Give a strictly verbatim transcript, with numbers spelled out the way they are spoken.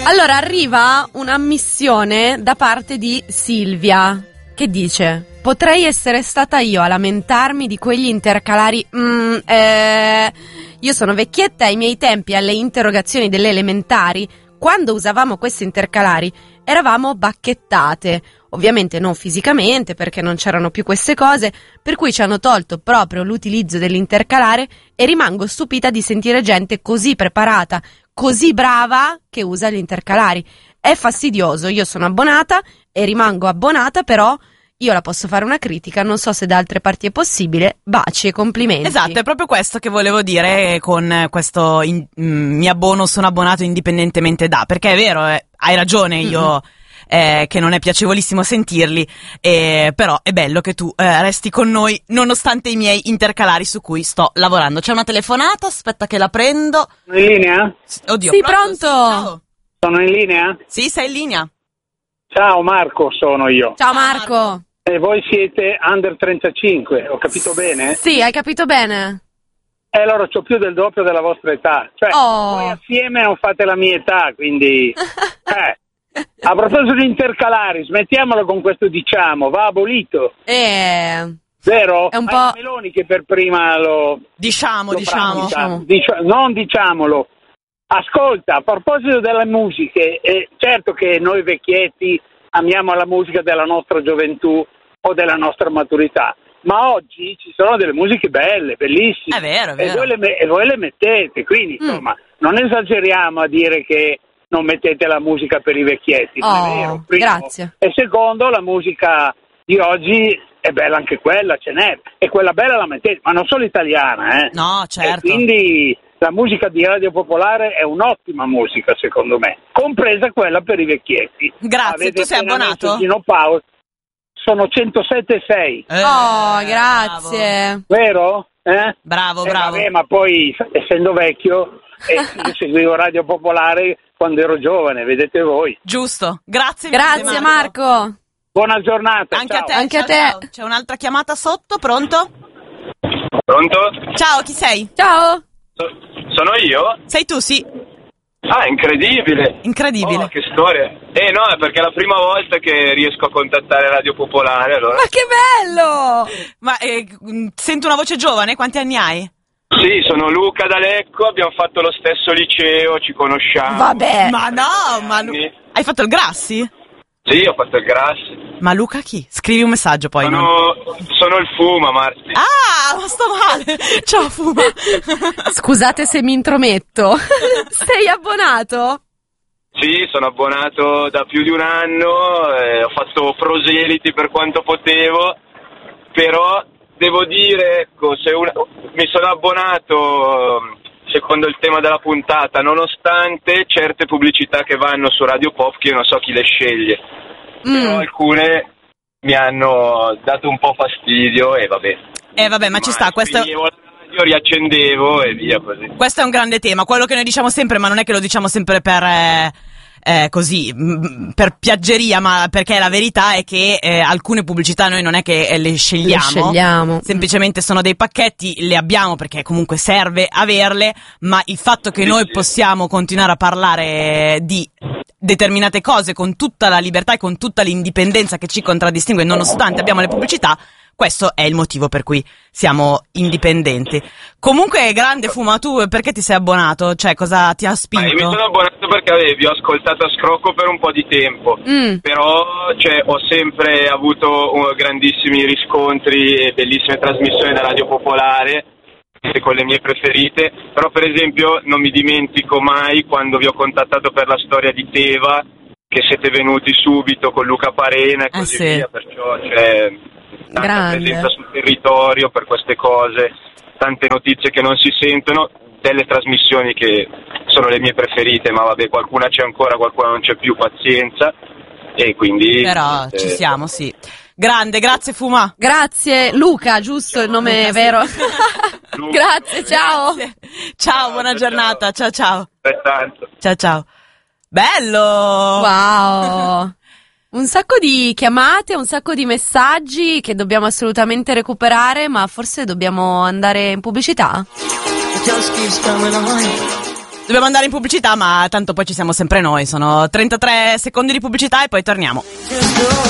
Allora arriva un'ammissione da parte di Silvia che dice: potrei essere stata io a lamentarmi di quegli intercalari. Mm, eh, io sono vecchietta, ai miei tempi alle interrogazioni delle elementari, quando usavamo questi intercalari eravamo bacchettate, ovviamente non fisicamente perché non c'erano più queste cose, per cui ci hanno tolto proprio l'utilizzo dell'intercalare e rimango stupita di sentire gente così preparata, così brava che usa gli intercalari. È fastidioso, io sono abbonata e rimango abbonata, però io la posso fare una critica, non so se da altre parti è possibile. Baci e complimenti. Esatto, è proprio questo che volevo dire con questo in, mm, mi abbono, sono abbonato indipendentemente da, perché è vero, eh, hai ragione io... Mm-hmm. Eh, che non è piacevolissimo sentirli, eh, però è bello che tu eh, resti con noi nonostante i miei intercalari su cui sto lavorando. C'è una telefonata, aspetta che la prendo. Sono in linea? Oddio, sì, pronto? pronto? Sì, ciao. Sono in linea? Sì, sei in linea. Ciao, Marco sono io. Ciao Marco. E voi siete under trentacinque, ho capito bene? Sì, hai capito bene. E allora c'ho più del doppio della vostra età. Cioè, oh. voi assieme non fate la mia età, quindi... eh. A proposito di intercalari, smettiamolo con questo diciamo, va abolito. Eh, vero? È un Ma po'... è Meloni che per prima lo... Diciamo, lo diciamo. diciamo. Dici- non diciamolo. Ascolta, a proposito delle musiche, eh, certo che noi vecchietti amiamo la musica della nostra gioventù o della nostra maturità, ma oggi ci sono delle musiche belle, bellissime. È vero, è vero. E voi le, me- e voi le mettete, quindi mm. insomma non esageriamo a dire che non mettete la musica per i vecchietti, oh, non è vero, primo. Grazie. E secondo, la musica di oggi è bella anche quella, ce n'è, e quella bella la mettete, ma non solo italiana, eh. No, certo. E quindi la musica di Radio Popolare è un'ottima musica, secondo me, compresa quella per i vecchietti. Grazie, Avete tu sei abbonato? Gino Paolo. Sono centosette e sei. Eh, oh, grazie. Vero? Eh? Bravo, Eh, bravo. vabbè, ma poi, essendo vecchio, eh, io seguivo Radio Popolare quando ero giovane, vedete voi. Giusto, grazie. Grazie Marco. Marco. Buona giornata. Anche ciao. a te. Anche ciao, a te. ciao. C'è un'altra chiamata sotto, pronto? Pronto? Ciao, chi sei? Ciao. So- sono io? Sei tu, sì. Ah, incredibile. Incredibile. Oh, che storia. Eh no, è perché è la prima volta che riesco a contattare Radio Popolare, allora. Ma che bello! Ma eh, sento una voce giovane, quanti anni hai? Sì, sono Luca da Lecco, abbiamo fatto lo stesso liceo, ci conosciamo. Vabbè. Ma no, ma Lu- hai fatto il Grassi? Sì, ho fatto il Grassi. Ma Luca chi? Scrivi un messaggio poi, Sono, no? sono il Fuma, Marti. Ah, ma sto male. Ciao, Fuma. Scusate se mi intrometto. Sei abbonato? Sì, sono abbonato da più di un anno, eh, ho fatto proseliti per quanto potevo, però devo dire, ecco, se una, mi sono abbonato secondo il tema della puntata, nonostante certe pubblicità che vanno su Radio Pop, che io non so chi le sceglie, mm. però alcune mi hanno dato un po' fastidio e vabbè. Eh vabbè, ma ci sta, questo... Io riaccendevo e via così. Questo è un grande tema, quello che noi diciamo sempre, ma non è che lo diciamo sempre per... Eh... Eh, così mh, per piaggeria, ma perché la verità è che eh, alcune pubblicità noi non è che eh, le scegliamo, le scegliamo, semplicemente sono dei pacchetti, le abbiamo perché comunque serve averle, ma il fatto che noi possiamo continuare a parlare di determinate cose con tutta la libertà e con tutta l'indipendenza che ci contraddistingue nonostante abbiamo le pubblicità, questo è il motivo per cui siamo indipendenti. Comunque, grande Fuma, tu perché ti sei abbonato? Cioè, cosa ti ha spinto? Ah, io mi sono abbonato perché avevi, vi ho ascoltato a scrocco per un po' di tempo, mm. però cioè, ho sempre avuto uh, grandissimi riscontri e bellissime trasmissioni da Radio Popolare, con le mie preferite, però per esempio non mi dimentico mai quando vi ho contattato per la storia di Teva, che siete venuti subito con Luca Parena e così eh sì. via, perciò c'è tanta Grande. presenza sul territorio per queste cose, tante notizie che non si sentono, delle trasmissioni che sono le mie preferite, ma vabbè, qualcuna c'è ancora, qualcuna non c'è più, pazienza, e quindi... Però eh, ci siamo, sì. Grande, grazie Fuma. Grazie, Luca, giusto ciao, il nome Luca, vero? Luca, grazie, ciao. Grazie. Ciao, ciao, buona ciao, giornata, ciao ciao. Altrettanto. Ciao ciao. Bello! Wow! Un sacco di chiamate, un sacco di messaggi che dobbiamo assolutamente recuperare, ma forse dobbiamo andare in pubblicità? dobbiamo andare in pubblicità, ma tanto poi ci siamo sempre noi. Sono trentatré secondi di pubblicità e poi torniamo.